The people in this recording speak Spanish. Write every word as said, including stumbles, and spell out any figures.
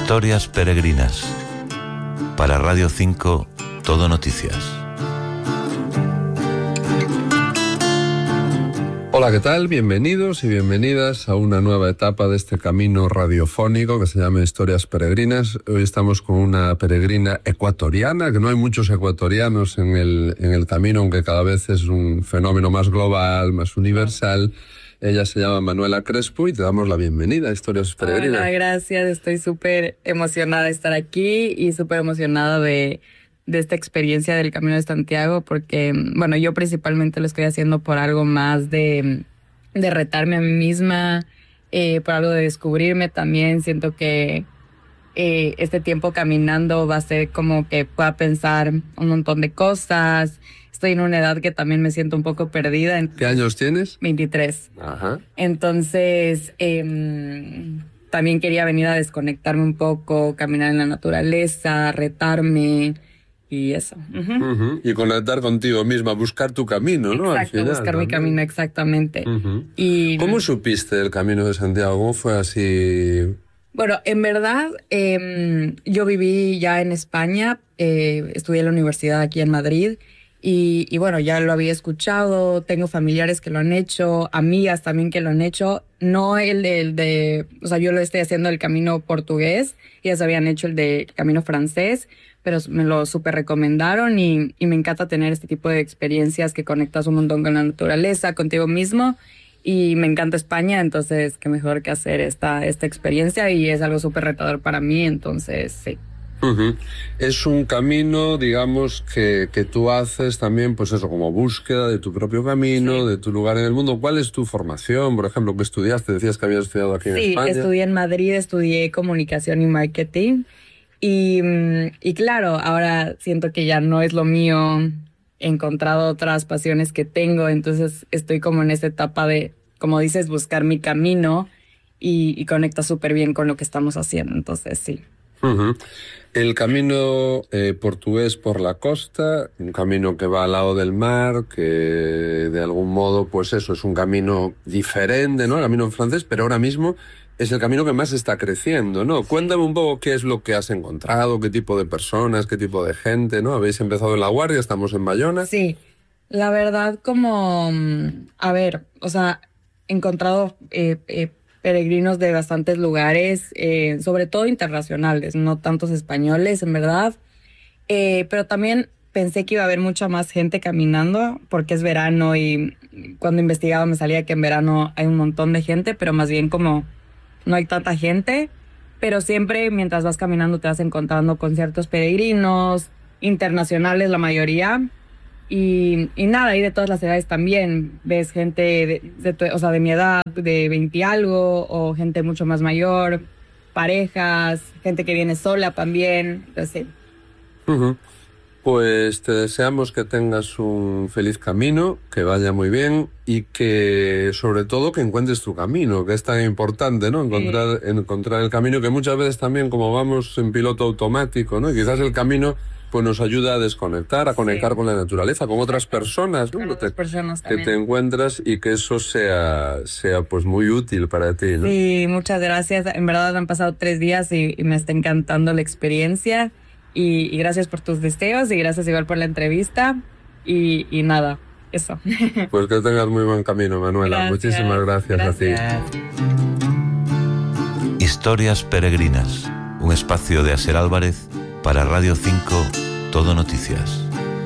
Historias peregrinas. Para Radio cinco, Todo Noticias. Hola, ¿qué tal? Bienvenidos y bienvenidas a una nueva etapa de este camino radiofónico que se llama Historias Peregrinas. Hoy estamos con una peregrina ecuatoriana, que no hay muchos ecuatorianos en el, en el camino, aunque cada vez es un fenómeno más global, más universal. Ella se llama Manuela Crespo y te damos la bienvenida a Historias Peregrinas. Hola, gracias. Estoy súper emocionada de estar aquí y súper emocionada de, de esta experiencia del Camino de Santiago porque, bueno, yo principalmente lo estoy haciendo por algo más de, de retarme a mí misma, eh, por algo de descubrirme también. Siento que eh, este tiempo caminando va a ser como que pueda pensar un montón de cosas. Estoy en una edad que también me siento un poco perdida. ¿Qué años tienes? veintitrés. Ajá. Entonces, eh, también quería venir a desconectarme un poco, caminar en la naturaleza, retarme y eso. Uh-huh. Uh-huh. Y conectar contigo misma, buscar tu camino, ¿no? Exacto, Al final, buscar también. mi camino, exactamente. Uh-huh. Y, ¿Cómo supiste el Camino de Santiago? ¿Cómo fue así? Bueno, en verdad, eh, yo viví ya en España, eh, estudié en la universidad aquí en Madrid. Y, y bueno, ya lo había escuchado, tengo familiares que lo han hecho, amigas también que lo han hecho. No el de, el de o sea, yo lo estoy haciendo el camino portugués, ellas habían hecho el de camino francés, pero me lo súper recomendaron y, y me encanta tener este tipo de experiencias que conectas un montón con la naturaleza, contigo mismo. Y me encanta España, entonces qué mejor que hacer esta, esta experiencia y es algo súper retador para mí, entonces sí. Uh-huh. Es un camino, digamos, que, que tú haces también, pues eso, como búsqueda de tu propio camino, sí, de tu lugar en el mundo. ¿Cuál es tu formación? Por ejemplo, ¿qué estudiaste? Decías que habías estudiado aquí en sí, España. Sí, estudié en Madrid, estudié comunicación y marketing. Y, y claro, ahora siento que ya no es lo mío, he encontrado otras pasiones que tengo, entonces estoy como en esta etapa de, como dices, buscar mi camino y, y conecta súper bien con lo que estamos haciendo, entonces sí. Uh-huh. El camino eh, portugués por la costa, un camino que va al lado del mar, que de algún modo, pues eso, es un camino diferente, ¿no? El camino francés, pero ahora mismo es el camino que más está creciendo, ¿no? Cuéntame un poco qué es lo que has encontrado, qué tipo de personas, qué tipo de gente, ¿no? Habéis empezado en La Guardia, estamos en Bayona. Sí, la verdad como, a ver, o sea, he encontrado eh, eh, peregrinos de bastantes lugares, eh, sobre todo internacionales, no tantos españoles, en verdad. Eh, pero también pensé que iba a haber mucha más gente caminando, porque es verano y cuando investigaba me salía que en verano hay un montón de gente, pero más bien como no hay tanta gente. Pero siempre mientras vas caminando te vas encontrando con ciertos peregrinos, internacionales la mayoría. Y, y nada, y de todas las edades también. Ves gente, de, de, o sea, de mi edad, de veinte y algo, o gente mucho más mayor, parejas, gente que viene sola también. Entonces, sí. Uh-huh. Pues te deseamos que tengas un feliz camino, que vaya muy bien y que, sobre todo, que encuentres tu camino, que es tan importante, ¿no? Encontrar, sí. encontrar el camino, que muchas veces también, como vamos en piloto automático, ¿no? Y quizás el camino pues nos ayuda a desconectar, a conectar sí. con la naturaleza, con otras personas, ¿no? Con otras personas que te encuentras y que eso sea, sea pues muy útil para ti, ¿no? Sí, muchas gracias. En verdad han pasado tres días y, y me está encantando la experiencia y, y gracias por tus deseos y gracias igual por la entrevista y, y nada, eso. Pues que tengas muy buen camino, Manuela. Gracias. Muchísimas gracias, gracias a ti. Historias Peregrinas, un espacio de Aser Álvarez para Radio cinco, Todo Noticias.